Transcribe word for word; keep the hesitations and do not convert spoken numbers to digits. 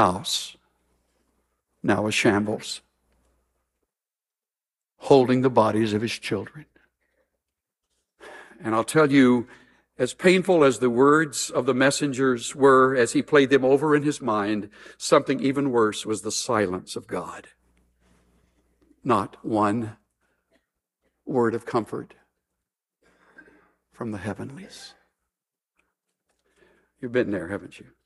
house, now a shambles, holding the bodies of his children. And I'll tell you, as painful as the words of the messengers were as he played them over in his mind, something even worse was the silence of God. Not one word of comfort from the heavenlies. You've been there, haven't you?